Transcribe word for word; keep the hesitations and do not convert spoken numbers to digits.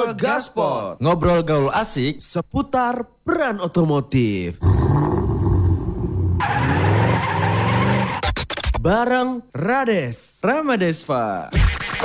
Podcast Gaspot. Ngobrol gaul asik Seputar peran otomotif. Bareng Rades Ramadesva.